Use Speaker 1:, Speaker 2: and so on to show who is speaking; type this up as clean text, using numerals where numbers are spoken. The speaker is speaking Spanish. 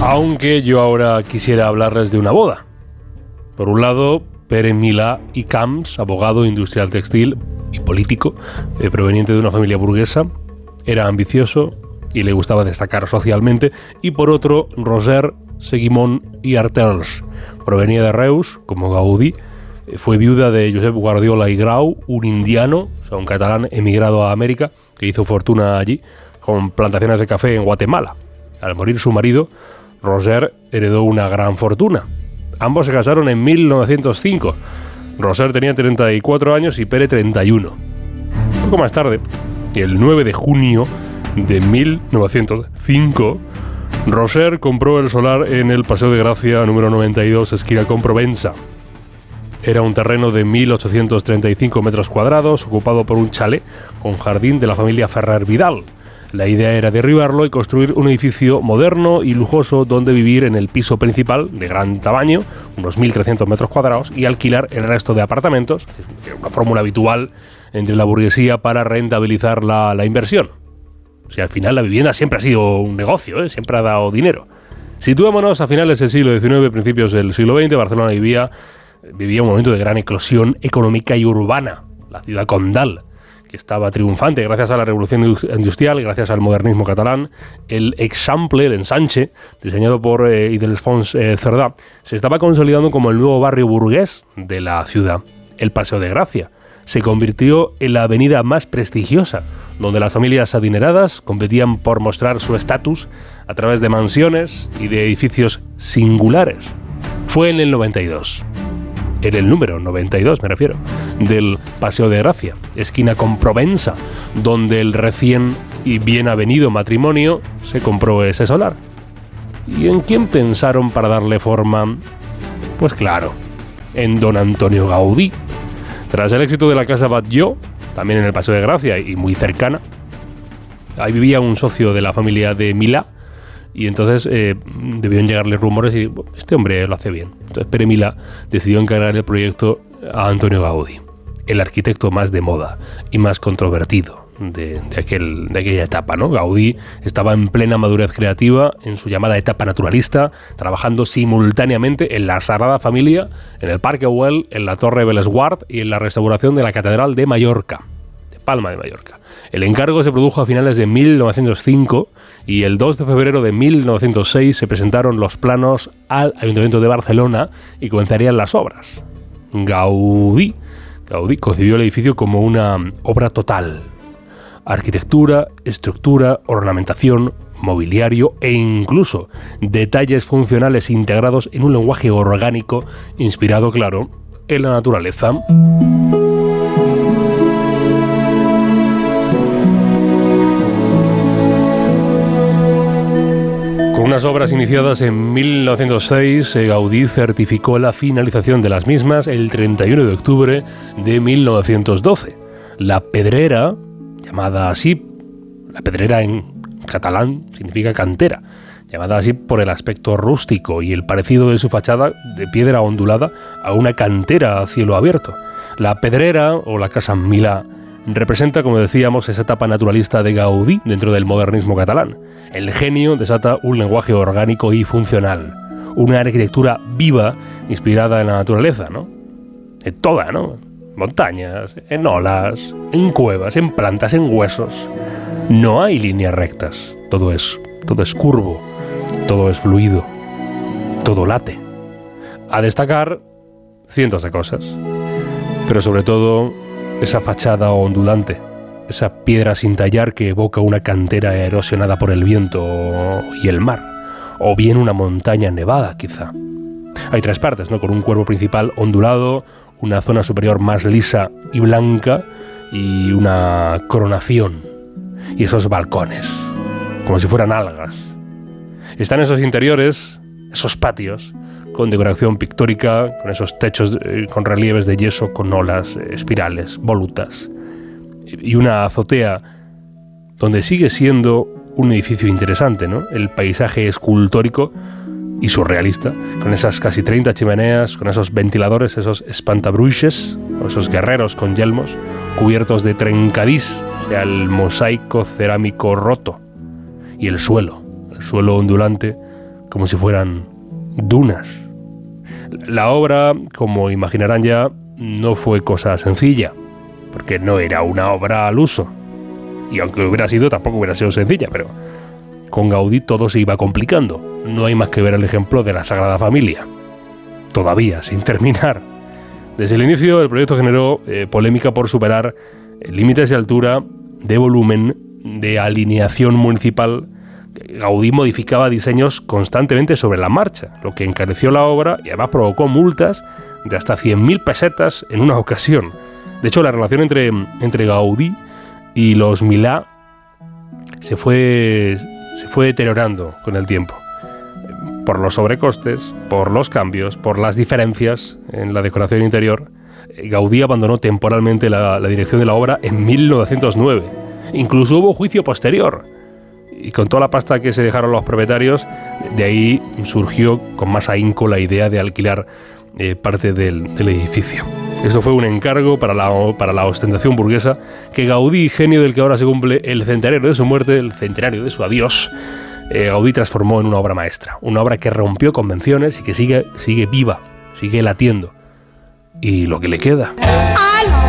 Speaker 1: Aunque yo ahora quisiera hablarles de una boda. Por un lado, Pere Milà i Camps, abogado industrial textil y político, proveniente de una familia burguesa, era ambicioso y le gustaba destacar socialmente. Y por otro, Roser Seguimon i Artels, provenía de Reus, como Gaudí, fue viuda de Josep Guardiola i Grau, un indiano, o sea, un catalán emigrado a América, que hizo fortuna allí, con plantaciones de café en Guatemala. Al morir su marido, Roser heredó una gran fortuna. Ambos se casaron en 1905. Roser tenía 34 años y Pere 31. Un poco más tarde, el 9 de junio de 1905, Roser compró el solar en el Paseo de Gracia número 92, esquina con Provenza. Era un terreno de 1.835 metros cuadrados, ocupado por un chalet con jardín de la familia Ferrer Vidal. La idea era derribarlo y construir un edificio moderno y lujoso donde vivir en el piso principal, de gran tamaño, unos 1.300 metros cuadrados, y alquilar el resto de apartamentos, que es una fórmula habitual entre la burguesía para rentabilizar la inversión. O sea, al final la vivienda siempre ha sido un negocio, siempre ha dado dinero. Situémonos a finales del siglo XIX, principios del siglo XX, Barcelona vivía un momento de gran eclosión económica y urbana. La ciudad condal, que estaba triunfante gracias a la revolución industrial, gracias al modernismo catalán. El Eixample, el ensanche, diseñado por Ildefons Cerdà, se estaba consolidando como el nuevo barrio burgués de la ciudad. El Paseo de Gracia se convirtió en la avenida más prestigiosa, donde las familias adineradas competían por mostrar su estatus a través de mansiones y de edificios singulares. Fue en el 92. En el número 92, me refiero, del Paseo de Gracia, esquina con Provenza, donde el recién y bien avenido matrimonio se compró ese solar. ¿Y en quién pensaron para darle forma? Pues claro, en don Antonio Gaudí. Tras el éxito de la Casa Batlló, también en el Paseo de Gracia y muy cercana, ahí vivía un socio de la familia de Milà, y entonces debieron llegarle rumores y este hombre lo hace bien. Entonces Pere Milà decidió encargar el proyecto a Antonio Gaudí, el arquitecto más de moda y más controvertido de aquella etapa, ¿no? Gaudí estaba en plena madurez creativa en su llamada etapa naturalista, trabajando simultáneamente en la Sagrada Familia, en el Parque Güell, en la Torre Bellesguard y en la restauración de la Catedral de Mallorca, de Palma de Mallorca. El encargo se produjo a finales de 1905 y el 2 de febrero de 1906 se presentaron los planos al Ayuntamiento de Barcelona y comenzarían las obras. Gaudí concibió el edificio como una obra total. Arquitectura, estructura, ornamentación, mobiliario e incluso detalles funcionales integrados en un lenguaje orgánico inspirado, claro, en la naturaleza. Con unas obras iniciadas en 1906, Gaudí certificó la finalización de las mismas el 31 de octubre de 1912. La Pedrera, llamada así, la Pedrera en catalán significa cantera, llamada así por el aspecto rústico y el parecido de su fachada de piedra ondulada a una cantera a cielo abierto. La Pedrera, o la Casa Milà, representa, como decíamos, esa etapa naturalista de Gaudí dentro del modernismo catalán. El genio desata un lenguaje orgánico y funcional, una arquitectura viva inspirada en la naturaleza, ¿no? En toda, ¿no? Montañas, en olas, en cuevas, en plantas, en huesos. No hay líneas rectas, todo es curvo, todo es fluido, todo late. A destacar cientos de cosas, pero sobre todo esa fachada ondulante, esa piedra sin tallar que evoca una cantera erosionada por el viento y el mar, o bien una montaña nevada, quizá. Hay tres partes, ¿no? Con un cuerpo principal ondulado, una zona superior más lisa y blanca y una coronación. Y esos balcones, como si fueran algas. Están esos interiores, esos patios, con decoración pictórica, con esos techos con relieves de yeso, con olas, espirales, volutas, y una azotea donde sigue siendo un edificio interesante, ¿no? El paisaje escultórico y surrealista, con esas casi 30 chimeneas, con esos ventiladores, esos espantabruixes, esos guerreros con yelmos, cubiertos de trencadís, o sea, el mosaico cerámico roto, y el suelo ondulante, como si fueran dunas. La obra, como imaginarán ya, no fue cosa sencilla, porque no era una obra al uso. Y aunque lo hubiera sido, tampoco hubiera sido sencilla, pero con Gaudí todo se iba complicando. No hay más que ver el ejemplo de la Sagrada Familia, todavía sin terminar. Desde el inicio, el proyecto generó polémica por superar límites de altura, de volumen, de alineación municipal. Gaudí modificaba diseños constantemente sobre la marcha, lo que encareció la obra y además provocó multas de hasta 100.000 pesetas en una ocasión. De hecho, la relación entre Gaudí y los Milà se fue deteriorando con el tiempo. Por los sobrecostes, por los cambios, por las diferencias en la decoración interior, Gaudí abandonó temporalmente la dirección de la obra en 1909. Incluso hubo juicio posterior. Y con toda la pasta que se dejaron los propietarios, de ahí surgió con más ahínco la idea de alquilar parte del edificio. Esto fue un encargo para la ostentación burguesa que Gaudí, genio del que ahora se cumple el centenario de su muerte, el centenario de su adiós, Gaudí transformó en una obra maestra. Una obra que rompió convenciones y que sigue viva, sigue latiendo. Y lo que le queda.